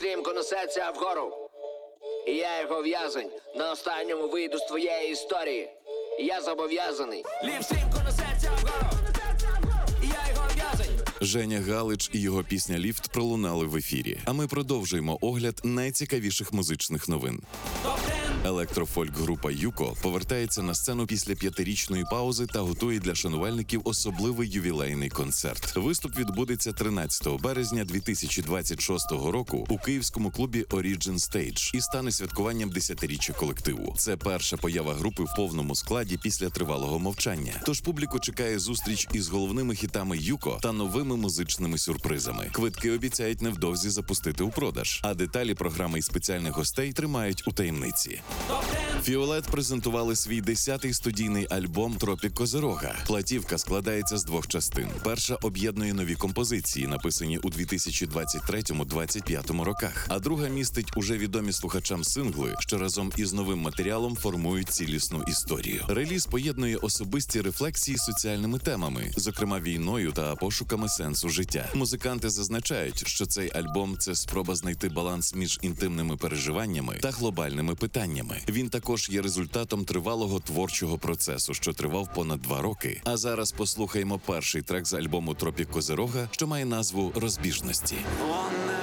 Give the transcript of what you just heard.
стрімко несеться вгору. І я його в'язень, на останньому вийду з твоєї історії. Я зобов'язаний. Лів стрімко несеться вгору. І я його в'язень. Женя Галич і його пісня «Ліфт» пролунали в ефірі. А ми продовжуємо огляд найцікавіших музичних новин. Електрофольк-група «Юко» повертається на сцену після 5-річної паузи та готує для шанувальників особливий ювілейний концерт. Виступ відбудеться 13 березня 2026 року у київському клубі Origin Stage і стане святкуванням 10-річчя колективу. Це перша поява групи в повному складі після тривалого мовчання. Тож публіку чекає зустріч із головними хітами «Юко» та новими музичними сюрпризами. Квитки обіцяють невдовзі запустити у продаж, а деталі програми і спеціальних гостей тримають у таємниці. Фіолет презентували свій 10-й студійний альбом «Тропік Козирога». Платівка складається з 2 частин. Перша об'єднує нові композиції, написані у 2023-2025 роках, а друга містить уже відомі слухачам сингли, що разом із новим матеріалом формують цілісну історію. Реліз поєднує особисті рефлексії з соціальними темами, зокрема війною та пошуками сенсу життя. Музиканти зазначають, що цей альбом – це спроба знайти баланс між інтимними переживаннями та глобальними питаннями. Він також є результатом тривалого творчого процесу, що тривав понад 2 роки. А зараз послухаємо перший трек з альбому «Тропік Козирога», що має назву «Розбіжності».